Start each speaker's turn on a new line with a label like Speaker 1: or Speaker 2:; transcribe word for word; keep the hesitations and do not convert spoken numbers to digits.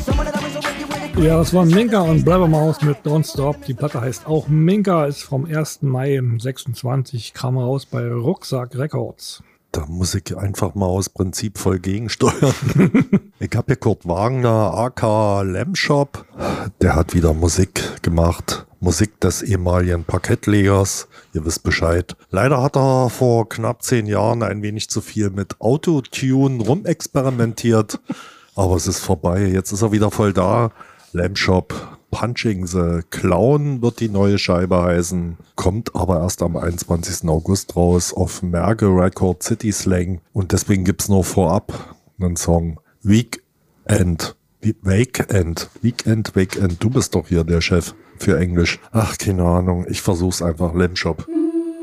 Speaker 1: Ja, das war Minka und Blabbermouth mit Don't Stop. Die Platte heißt auch Minka, ist vom ersten Mai sechsundzwanzig, kam raus bei Rucksack Records.
Speaker 2: Da muss ich einfach mal aus Prinzip voll gegensteuern. Ich habe hier Kurt Wagner, aka Lamshop. Der hat wieder Musik gemacht. Musik des ehemaligen Parkettlegers. Ihr wisst Bescheid. Leider hat er vor knapp zehn Jahren ein wenig zu viel mit Autotune rumexperimentiert. Aber es ist vorbei. Jetzt ist er wieder voll da. Lamshop. Punching the Clown wird die neue Scheibe heißen, kommt aber erst am einundzwanzigsten August raus auf Merge Record City Slang und deswegen gibt's nur vorab einen Song Weekend, Weekend, Weekend, Weekend, du bist doch hier der Chef für Englisch. Ach, keine Ahnung, ich versuch's einfach, Lamshop.